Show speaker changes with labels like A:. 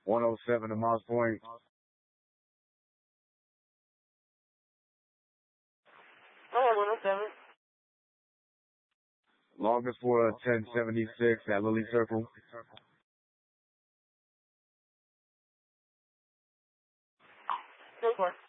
A: 107 to Moss Point.
B: Oh, 107.
A: Longest for 1076 at Lily Circle.
B: Go for it.